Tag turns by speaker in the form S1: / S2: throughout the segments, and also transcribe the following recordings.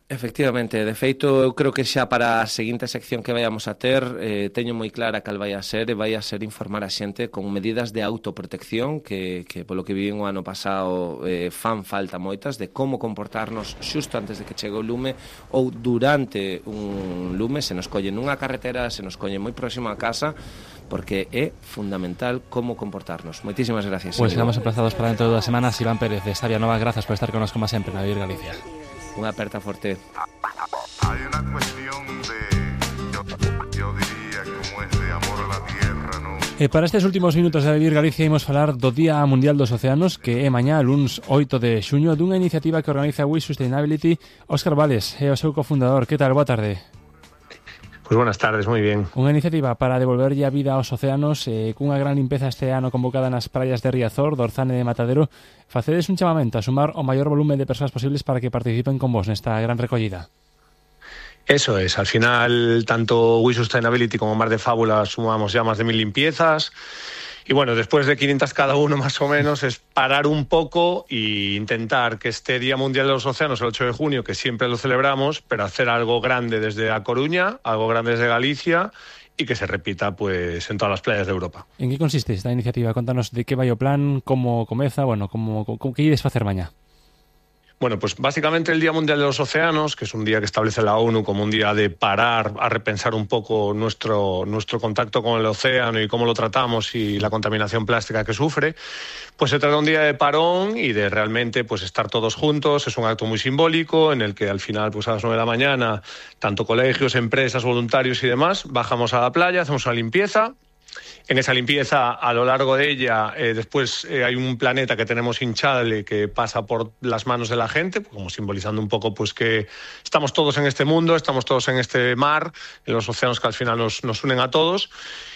S1: Efectivamente, de feito, eu creo que xa para a seguinte sección que vayamos a ter, teño moi clara cal vai a ser informar a xente con medidas de autoprotección que polo que vivín o ano pasado fan falta moitas, de como comportarnos xusto antes de que chegue o lume ou durante un lume, se nos colle nunha carretera, se nos colle moi próximo a casa, porque é fundamental como comportarnos. Moitísimas gracias.
S2: Pues quedamos emplazados para dentro de 2 semanas. Iván Pérez de Sabia Nova, gracias por estar con nos como sempre na Vivir Galicia.
S1: Unha aperta forte.
S3: Hay una cuestión yo diría, como es de amor a la tierra, ¿no?
S2: Para estes últimos minutos de Vivir Galicia imos falar do Día Mundial dos Océanos, que é mañá, luns 8 de xuño, dunha iniciativa que organiza We Sustainability. Óscar Vales é o seu cofundador. Que tal? Boa tarde.
S4: Pues buenas tardes, moi ben.
S2: Unha iniciativa para devolverlle a vida aos océanos, cunha gran limpeza este ano convocada nas praias de Riazor, de Orzán e de Matadero. Facedes un chamamento a sumar o maior volume de persoas posibles para que participen con vos nesta gran recollida.
S4: Eso es, al final tanto We Sustainability como Mar de Fábula sumamos ya más de 1000 limpiezas. Y bueno, después de 500 cada uno más o menos, es parar un poco e intentar que este Día Mundial de los Océanos, el 8 de junio, que siempre lo celebramos, pero hacer algo grande desde A Coruña, algo grande desde Galicia y que se repita pues en todas las playas de Europa.
S2: En que consiste esta iniciativa? Contanos de que vai o plan, como comeza, bueno, como que ides facer mañá.
S4: Bueno, pues básicamente el Día Mundial de los Océanos, que es un día que establece la ONU como un día de parar a repensar un poco nuestro contacto con el océano y cómo lo tratamos y la contaminación plástica que sufre, pues se trata de un día de parón y de realmente pues estar todos juntos. Es un acto muy simbólico en el que al final pues a las 9 de la mañana tanto colegios, empresas, voluntarios y demás bajamos a la playa, hacemos una limpieza. En esa limpieza, a lo largo de ella, después hay un planeta que tenemos hinchable que pasa por las manos de la gente, como simbolizando un poco pues que estamos todos en este mundo, estamos todos en este mar, en los océanos que al final nos unen a todos.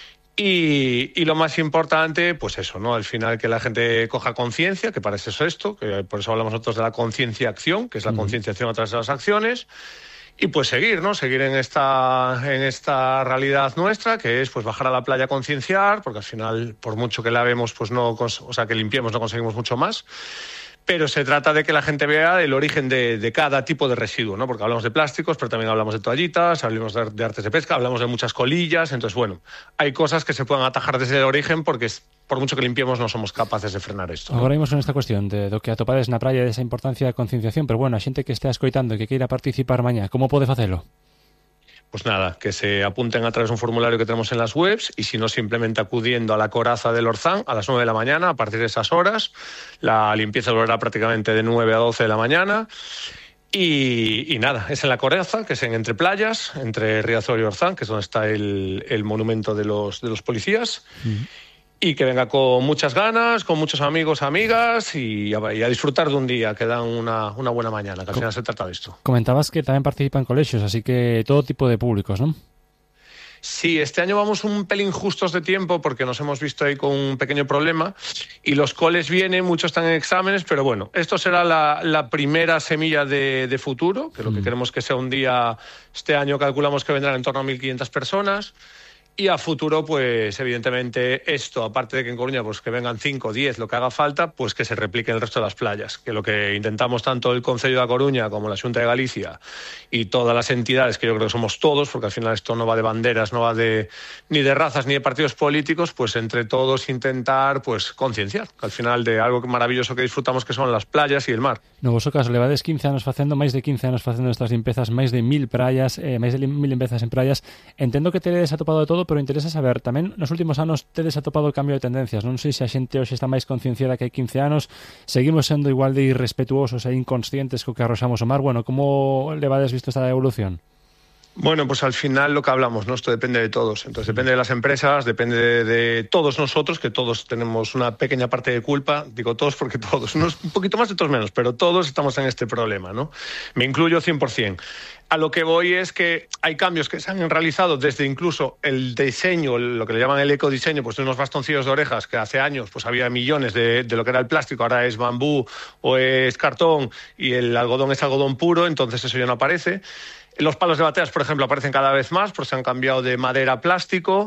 S4: Y lo más importante, pues eso, ¿no? Al final que la gente coja conciencia, que para eso es esto, que por eso hablamos nosotros de la concienciación, que es la concienciación a través de las acciones. Y pues seguir, ¿no? Seguir en esta realidad nuestra, que es pues bajar a la playa a concienciar, porque al final, por mucho que lavemos, pues que limpiemos, no conseguimos mucho más. Pero se trata de que la gente vea el origen de cada tipo de residuo, ¿no? Porque hablamos de plásticos, pero también hablamos de toallitas, hablamos de artes de pesca, hablamos de muchas colillas. Entonces, bueno, hay cosas que se pueden atajar desde el origen porque por mucho que limpiemos no somos capaces de frenar esto, ¿no?
S2: Agora imos con esta cuestión de do que atopades na praia desa importancia da concienciación, pero bueno, a xente que estea escoitando e que queira participar mañá, como pode facelo?
S4: Pues nada, que se apunten a través de un formulario que tenemos en las webs y si no, simplemente acudiendo a la coraza del Orzán a las 9 de la mañana, a partir de esas horas. La limpieza durará prácticamente de 9 a 12 de la mañana. Y nada, es en la coraza, que es entre playas, entre Riazor y Orzán, que es donde está el monumento de los policías. Y que venga con muchas ganas, con muchos amigos, amigas y a disfrutar de un día que dan una buena mañana, que al final se trata de esto.
S2: Comentabas que tamén participan colexios, así que todo tipo de públicos, ¿no?
S4: Sí, este año vamos un pelín justos de tiempo porque nos hemos visto ahí con un pequeño problema y los coles vienen, muchos están en exámenes, pero bueno, esto será la primera semilla de futuro, que lo que queremos que sea un día, este año calculamos que vendrán en torno a 1.500 personas. Y a futuro, pues evidentemente esto, aparte de que en Coruña pues que vengan 5, 10, lo que haga falta, pues que se replique en el resto de las playas. Que lo que intentamos tanto el Concello de A Coruña como la Xunta de Galicia y todas las entidades, que yo creo que somos todos, porque al final esto no va de banderas, no va ni de razas ni de partidos políticos, pues entre todos intentar pues concienciar, que al final de algo maravilloso que disfrutamos que son las playas y el mar.
S2: No vosso caso, levades 15 anos facendo, máis de 15 anos facendo estas limpezas, máis de 1000 praias, máis de 1000 limpezas en praias. Entendo que tedes atopado de todo, pero interesa saber, tamén nos últimos anos tedes atopado o cambio de tendencias. Non sei se a xente hoxe está máis concienciada que hai 15 anos, seguimos sendo igual de irrespetuosos e inconscientes co que arroxamos o mar. Bueno, como levades visto esta evolución?
S4: Bueno, pues al final lo que hablamos, ¿no? Esto depende de todos. Entonces depende de las empresas, depende de todos nosotros, que todos tenemos una pequeña parte de culpa. Digo todos porque todos, unos un poquito más, otros menos, pero todos estamos en este problema, ¿no? Me incluyo 100%. A lo que voy es que hay cambios que se han realizado desde incluso el diseño, lo que le llaman el ecodiseño, pues de unos bastoncillos de orejas que hace años pues había millones de lo que era el plástico, ahora es bambú o es cartón y el algodón es algodón puro, entonces eso ya no aparece. Los palos de bateas, por ejemplo, aparecen cada vez más porque se han cambiado de madera a plástico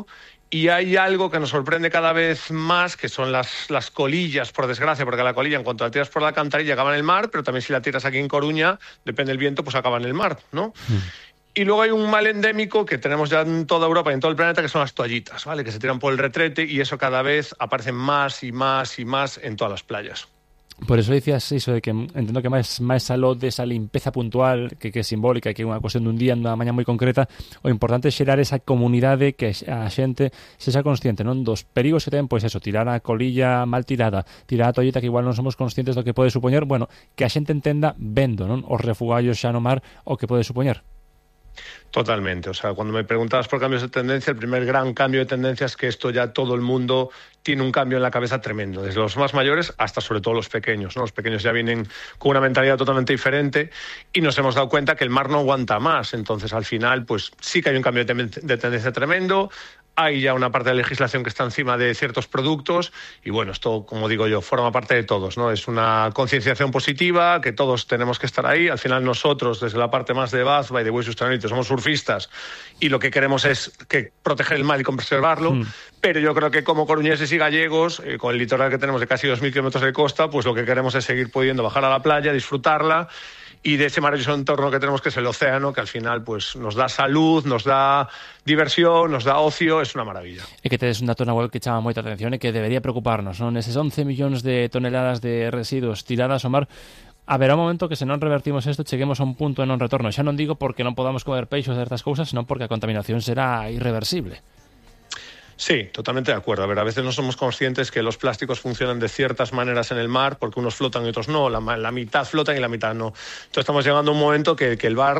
S4: Y hay algo que nos sorprende cada vez más, que son las colillas, por desgracia, porque la colilla, en cuanto la tiras por la alcantarilla, acaba en el mar, pero también si la tiras aquí en Coruña, depende del viento, pues acaba en el mar, ¿no? Y luego hay un mal endémico que tenemos ya en toda Europa y en todo el planeta, que son las toallitas, ¿vale? Que se tiran por el retrete, y eso cada vez aparece más y más y más en todas las playas.
S2: Por eso decías iso de que entendo que máis aló desa limpeza puntual que é simbólica, que é unha cuestión dun día, nunha mañá moi concreta, o importante é xerar esa comunidade, que a xente sexa consciente, non, dos perigos que ten, pois eso, tirar a colilla mal tirada, tirar a toalleta que igual non somos conscientes do que pode supoñer, bueno, que a xente entenda vendo, non, os refugallos xa no mar o que pode supoñer.
S4: Totalmente. O sea, cuando me preguntabas por cambios de tendencia, el primer gran cambio de tendencia es que esto ya todo el mundo tiene un cambio en la cabeza tremendo, desde los más mayores hasta sobre todo los pequeños, ¿no? Los pequeños ya vienen con una mentalidad totalmente diferente y nos hemos dado cuenta que el mar no aguanta más. Entonces, al final, pues sí que hay un cambio de tendencia tremendo. Hay ya una parte de la legislación que está encima de ciertos productos y, bueno, esto, como digo yo, forma parte de todos, ¿no? Es una concienciación positiva, que todos tenemos que estar ahí. Al final nosotros, desde la parte más de BAZBA y de Way Sustainability, somos surfistas y lo que queremos es proteger el mar y conservarlo. Pero yo creo que como coruñeses y gallegos, con el litoral que tenemos de casi 2.000 kilómetros de costa, pues lo que queremos es seguir pudiendo bajar a la playa, disfrutarla, y de ese maravilloso entorno que tenemos, que es el océano, que al final pues nos da salud, nos da diversión, nos da ocio, es una maravilla.
S2: E que tedes un dato na web que chama moita atención e que debería preocuparnos, non? Eses 11 millóns de toneladas de residuos tiradas ao mar, haberá un momento que se non revertimos isto cheguemos a un punto de non retorno. Xa non digo porque non podamos comer peixes ou certas cousas, senón porque a contaminación será irreversible.
S4: Sí, totalmente de acuerdo. A ver, a veces no somos conscientes que los plásticos funcionan de ciertas maneras en el mar, porque unos flotan y otros no, la mitad flotan y la mitad no. Entonces estamos llegando a un momento que el mar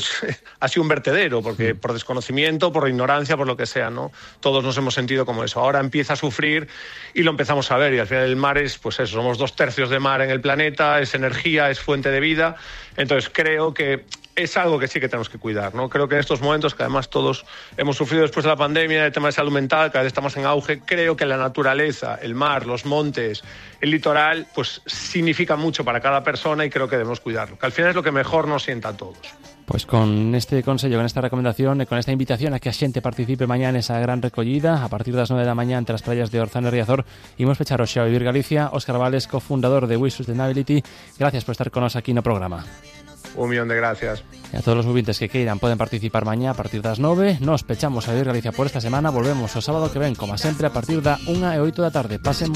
S4: ha sido un vertedero, porque por desconocimiento, por ignorancia, por lo que sea, ¿no? Todos nos hemos sentido como eso. Ahora empieza a sufrir y lo empezamos a ver, y al final el mar es, pues eso, somos 2/3 de mar en el planeta, es energía, es fuente de vida. Entonces creo que es algo que sí que tenemos que cuidar, ¿no? Creo que en estos momentos, que además todos hemos sufrido después de la pandemia, el tema de salud mental cada vez está más en auge, creo que la naturaleza, el mar, los montes, el litoral, pues significa mucho para cada persona y creo que debemos cuidarlo, que al final es lo que mejor nos sienta a todos.
S2: Pois con este consello, con esta recomendación e con esta invitación a que a xente participe mañá nesa gran recollida a partir das 9 da mañá entre as praias de Orzán e Riazor, imos pechar hoxe a Vivir Galicia. Óscar Vales, cofundador de Way Sustainability, gracias por estar con nos aquí no programa.
S4: 1.000.000 de gracias.
S2: E a todos os ouvintes que queiran poden participar mañá a partir das 9. Nos pechamos a Vivir Galicia por esta semana. Volvemos o sábado que ven, como sempre, a partir da 1:08 da tarde. Pasen